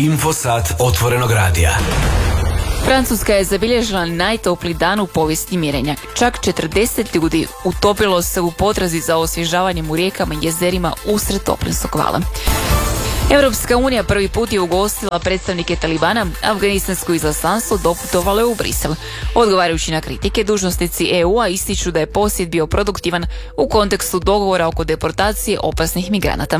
Infosat otvorenog radija. Francuska je zabilježila najtopliji dan u povijesti mjerenja. Čak 40 ljudi utopilo se u potrazi za osvježavanjem u rijekama i jezerima usred toplinskog vala. Europska unija prvi put je ugostila predstavnike Talibana, afganistansko izaslanstvo doputovalo je u Brisel. Odgovarajući na kritike, dužnosnici EU-a ističu da je posjet bio produktivan u kontekstu dogovora oko deportacije opasnih migranata.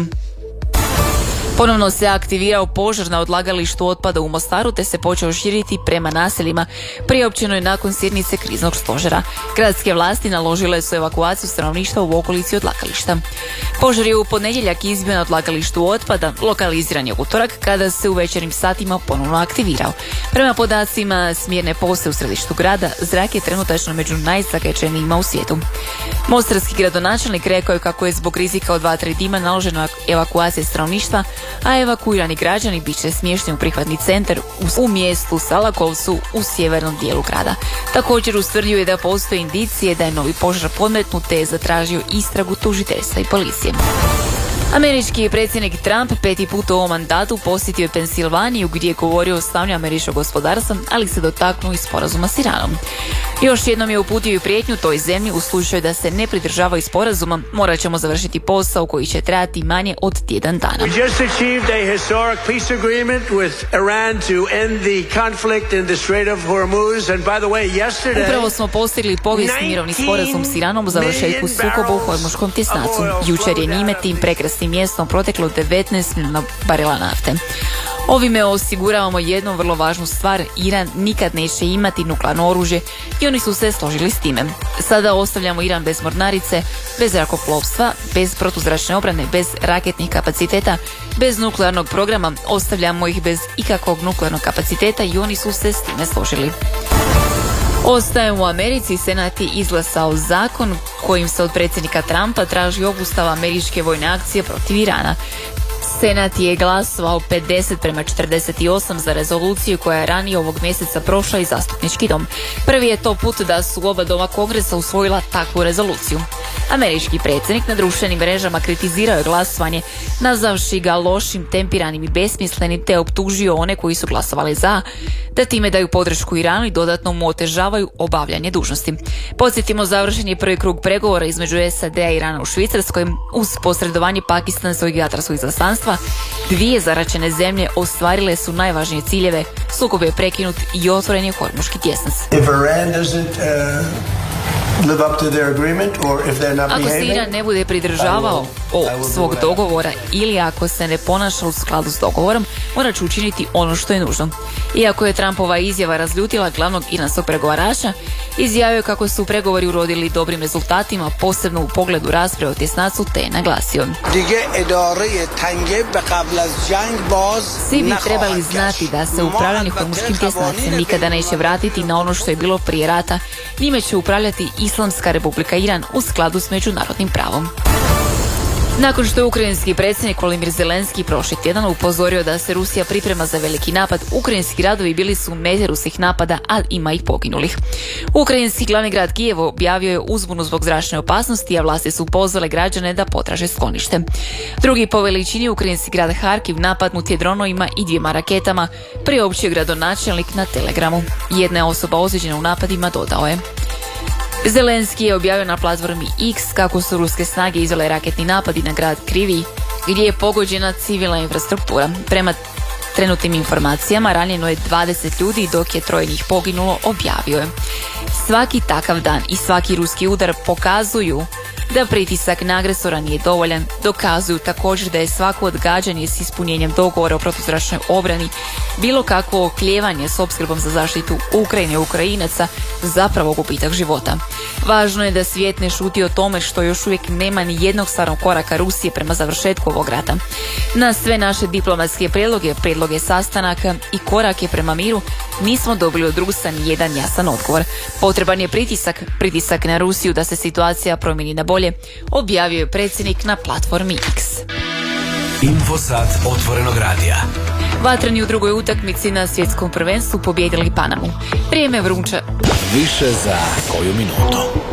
Ponovno se aktivirao požar na odlagalištu otpada u Mostaru te se počeo širiti prema naseljima priopćenoj nakon sjednice kriznog stožera. Gradske vlasti naložile su evakuaciju stanovništva u okolici odlagališta. Požar je u ponedjeljak izbio na odlagalištu otpada, lokaliziran je utorak kada se u večernjim satima ponovno aktivirao. Prema podacima smjerne postaje u središtu grada, zrak je trenutačno među najzagađenijima u svijetu. Mostarski gradonačelnik rekao je kako je zbog rizika od vatre dima naložena evakuacija stanovništva, a evakuirani građani bit će smješteni u prihvatni centar u mjestu Salakovcu u sjevernom dijelu grada. Također ustvrdio je da postoje indicije da je novi požar podmetnut te je zatražio istragu tužiteljstva i policije. Američki predsjednik Trump 5. put u ovom mandatu posjetio je Pensilvaniju gdje je govorio o stanju američkog gospodarstva, ali se dotaknuo i sporazuma s Iranom. Još jednom je uputio i prijetnju toj zemlji u slučaju da se ne pridržavaju sporazuma, morat ćemo završiti posao koji će trajati manje od tjedan dana. We just achieved a historic peace agreement with Iran to end the conflict in the Strait of Hormuz, and by the way, yesterday Upravo smo postigli povijesni mirovni sporazum s Iranom u završetku sukoba u Hormuškom tjesnacu. Jučer je njime tim prekrasnim mjestom proteklo 19 milijuna barela nafte. Ovime osiguravamo jednu vrlo važnu stvar, Iran nikad neće imati nuklearno oružje i oni su se složili s time. Sada ostavljamo Iran bez mornarice, bez zrakoplovstva, bez protuzračne obrane, bez raketnih kapaciteta, bez nuklearnog programa, ostavljamo ih bez ikakvog nuklearnog kapaciteta i oni su se s time složili. Ostajemo u Americi, Senat je izglasao zakon kojim se od predsjednika Trumpa traži obustava američke vojne akcije protiv Irana. Senat je glasovao 50:48 za rezoluciju koja je ranije ovog mjeseca prošla i zastupnički dom. Prvi je to put da su oba doma kongresa usvojila takvu rezoluciju. Američki predsjednik na društvenim mrežama kritizirao je glasovanje, nazavši ga lošim, tempiranim i besmislenim, te optužio one koji su glasovali za, da time daju podršku Iranu i dodatno mu otežavaju obavljanje dužnosti. Podsjetimo, završen je prvi krug pregovora između SAD-a i Irana u Švicarskoj uz posredovanje pakistanskog i katarskog izaslanstva. Dvije zaraćene zemlje ostvarile su najvažnije ciljeve, sukob je prekinut i otvoren je Hormuški tjesnac. Ako se Iran ne bude pridržavao svog dogovora ili ako se ne ponaša u skladu s dogovorom, morat ću učiniti ono što je nužno. Iako je Trumpova izjava razljutila glavnog iranskog pregovarača, izjavio je kako su pregovori urodili dobrim rezultatima, posebno u pogledu rasprave o tjesnacu, te je naglasio: svi bi trebali znati da se upravljanje Hormuškim tjesnacem nikada neće vratiti na ono što je bilo prije rata, njime će upravljati Islamska Republika Iran u skladu s međunarodnim pravom. Nakon što je ukrajinski predsjednik Volodymyr Zelenski prošli tjedan upozorio da se Rusija priprema za veliki napad, ukrajinski gradovi bili su mete ruskih napada, a ima ih poginulih. Ukrajinski glavni grad Kijev objavio je uzbunu zbog zračne opasnosti, a vlasti su pozvale građane da potraže sklonište. Drugi po veličini ukrajinski grad Harkiv napadnut je dronovima i 2 raketama, priopćio gradonačelnik na Telegramu. Jedna je osoba ozlijeđena u napadima, dodao je. Zelenski je objavio na platformi X kako su ruske snage izvele raketni napadi na grad Krivi, gdje je pogođena civilna infrastruktura. Prema trenutnim informacijama ranjeno je 20 ljudi, dok je 3 njih poginulo, objavio je. Svaki takav dan i svaki ruski udar pokazuju da pritisak na agresora nije dovoljan, dokazuju također da je svako odgađanje s ispunjenjem dogovora o protuzračnoj obrani, bilo kakvo oklijevanje s opskrbom za zaštitu Ukrajine i Ukrajinaca, zapravo gubitak života. Važno je da svijet ne šuti o tome što još uvijek nema ni jednog stvarnog koraka Rusije prema završetku ovog rata. Na sve naše diplomatske prijedloge sastanaka i korake prema miru nismo dobili od Rusa ni jedan jasan odgovor. Potreban je pritisak na Rusiju da se situacija promijeni na bolje, objavio je predsjednik na platformi X. Infosat otvorenog radija. Vatreni u drugoj utakmici na svjetskom prvenstvu pobijedili Panamu. Vrijeme vruća. Više za koju minutu.